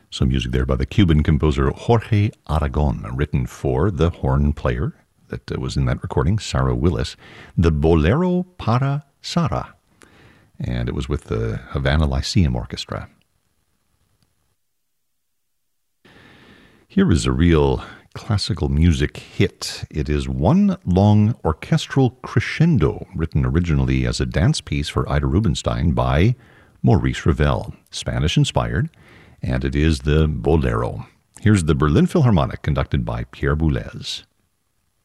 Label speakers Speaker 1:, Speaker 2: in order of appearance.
Speaker 1: Some music there by the Cuban composer Jorge Aragon, written for the horn player that was in that recording, Sarah Willis, the Bolero para Sara, and it was with the Havana Lyceum Orchestra. Here is a real classical music hit. It is One Long Orchestral Crescendo, written originally as a dance piece for Ida Rubinstein by Maurice Ravel, Spanish-inspired, and it is the Bolero. Here's the Berlin Philharmonic, conducted by Pierre Boulez.